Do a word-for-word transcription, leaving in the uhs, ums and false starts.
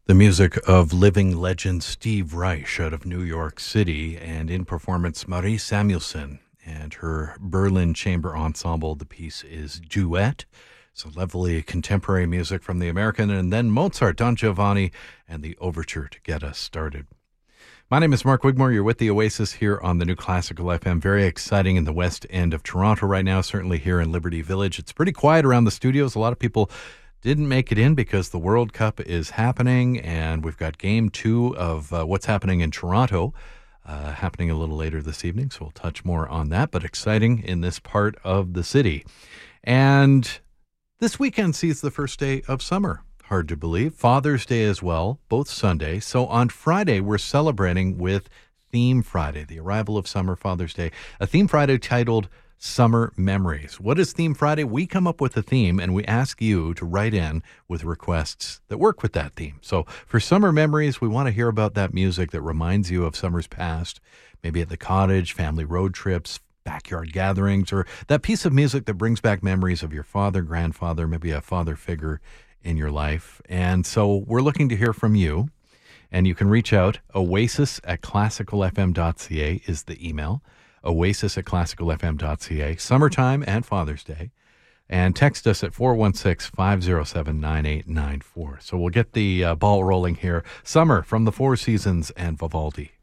The music of living legend Steve Reich out of New York City, and in performance Marie Samuelson and her Berlin Chamber Ensemble. The piece is Duet. So lovely contemporary music from the American, and then Mozart, Don Giovanni, and the Overture to get us started. My name is Mark Wigmore. You're with the Oasis here on the New Classical F M. Very exciting in the west end of Toronto right now, certainly here in Liberty Village. It's pretty quiet around the studios. A lot of people didn't make it in because the World Cup is happening, and we've got game two of uh, what's happening in Toronto uh, happening a little later this evening, so we'll touch more on that, but exciting in this part of the city. And this weekend sees the first day of summer. Hard to believe. Father's Day as well, both Sunday. So on Friday, we're celebrating with Theme Friday, the arrival of summer, Father's Day, a Theme Friday titled Summer Memories. What is Theme Friday? We come up with a theme and we ask you to write in with requests that work with that theme. So for Summer Memories, we want to hear about that music that reminds you of summers past, maybe at the cottage, family road trips, backyard gatherings, or that piece of music that brings back memories of your father, grandfather, maybe a father figure in your life. And so we're looking to hear from you, and you can reach out. Oasis at classical f m dot c a is the email. Oasis at classical f m dot c a, summertime and Father's Day, and text us at four one six, five oh seven, nine eight nine four. So we'll get the uh, ball rolling here. Summer from the Four Seasons and Vivaldi.